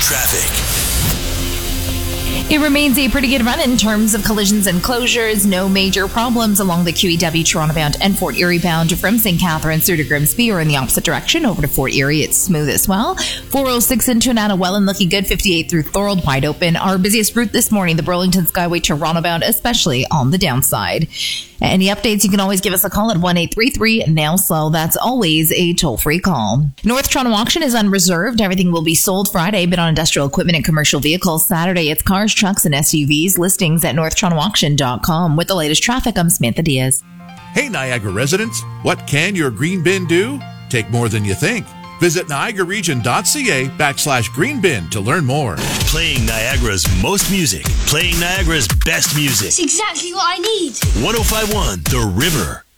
Traffic. It remains a pretty good run in terms of collisions and closures. No major problems along the QEW Toronto bound and Fort Erie bound from St. Catharines through to Grimsby or in the opposite direction over to Fort Erie. It's smooth as well. 406 into Anna-Welland looking good. 58 through Thorold wide open. Our busiest route this morning, the Burlington Skyway Toronto bound, especially on the downside. Any updates, you can always give us a call at 1-833-NOW-SLOW. That's always a toll-free call. North Toronto auction is unreserved. Everything will be sold Friday, but on industrial equipment and commercial vehicles Saturday. It's cars, trucks, and SUVs. Listings at northtorontoauction.com. With the latest traffic, I'm Samantha Diaz. Hey, Niagara residents, what can your green bin do? Take more than you think. Visit niagararegion.ca/green bin to learn more. Playing Niagara's most music. Playing Niagara's best music. It's exactly what I need. 105.1 The River.